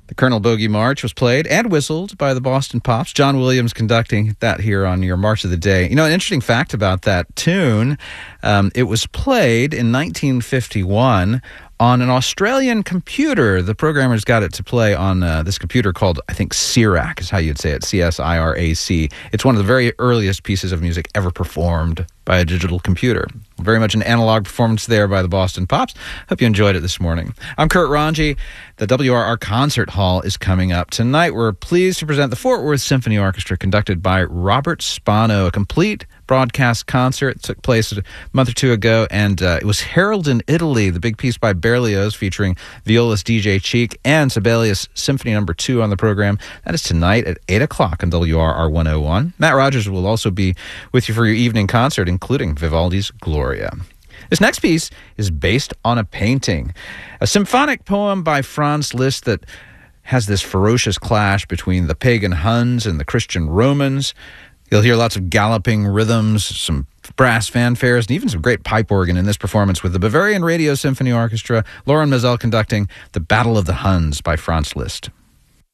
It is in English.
The Colonel Bogey March was played and whistled by the Boston Pops. John Williams conducting that here on your March of the Day. You know, an interesting fact about that tune, it was played in 1951 on an Australian computer. The programmers got it to play on this computer called, I think, CIRAC is how you'd say it, C-S-I-R-A-C. It's one of the very earliest pieces of music ever performed by a digital computer. Very much an analog performance there by the Boston Pops. Hope you enjoyed it this morning. I'm Kurt Ranji. The WRR Concert Hall is coming up tonight. We're pleased to present the Fort Worth Symphony Orchestra, conducted by Robert Spano, a complete broadcast concert. It took place a month or two ago, and it was Harold in Italy, the big piece by Berlioz featuring violist DJ Cheek and Sibelius Symphony No. 2 on the program. That is tonight at 8 o'clock on WRR 101. Matt Rogers will also be with you for your evening concert, including Vivaldi's Gloria. This next piece is based on a painting, a symphonic poem by Franz Liszt that has this ferocious clash between the pagan Huns and the Christian Romans. You'll hear lots of galloping rhythms, some brass fanfares, and even some great pipe organ in this performance with the Bavarian Radio Symphony Orchestra, Loren Mazel conducting The Battle of the Huns by Franz Liszt.